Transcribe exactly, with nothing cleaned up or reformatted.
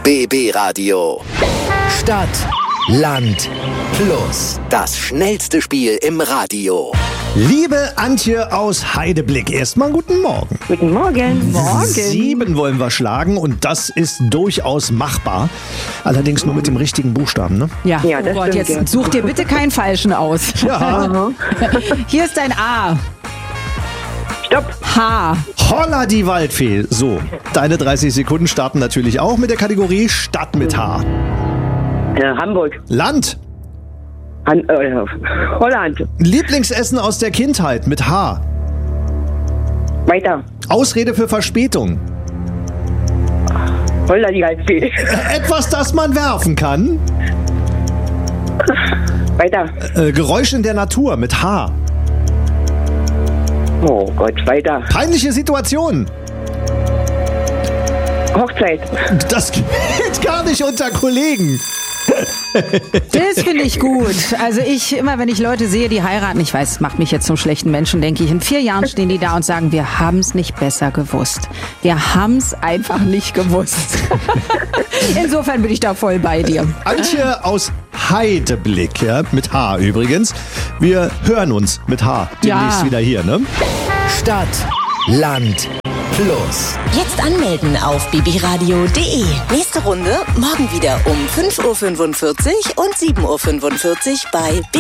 B B Radio. Stadt, Land, Plus. Das schnellste Spiel im Radio. Liebe Antje aus Heideblick, erstmal guten Morgen. Guten Morgen. Morgen. Sieben wollen wir schlagen und das ist durchaus machbar. Allerdings nur mit dem richtigen Buchstaben, ne? Ja, Ja, oh das Gott, stimmt, jetzt ja. such dir bitte keinen falschen aus. Ja. Hier ist dein A. Stopp. H. Holla die Waldfee. So, deine dreißig Sekunden starten natürlich auch mit der Kategorie Stadt mit H. Äh, Hamburg. Land. Han äh, Holland. Lieblingsessen aus der Kindheit mit H. Weiter. Ausrede für Verspätung. Holla die Waldfee. Etwas, das man werfen kann. Weiter. Äh, Geräusch in der Natur mit H. Oh Gott, weiter. Peinliche Situation. Hochzeit. Das geht gar nicht unter Kollegen. Das finde ich gut. Also ich, immer wenn ich Leute sehe, die heiraten, ich weiß, es macht mich jetzt zum schlechten Menschen, denke ich, in vier Jahren stehen die da und sagen, wir haben es nicht besser gewusst. Wir haben es einfach nicht gewusst. Insofern bin ich da voll bei dir. Antje aus Heideblick, ja, mit H übrigens. Wir hören uns mit H demnächst Ja. wieder hier, ne? Stadt, Land, Plus. Jetzt anmelden auf b b radio punkt d e. Nächste Runde morgen wieder um fünf Uhr fünfundvierzig und sieben Uhr fünfundvierzig bei B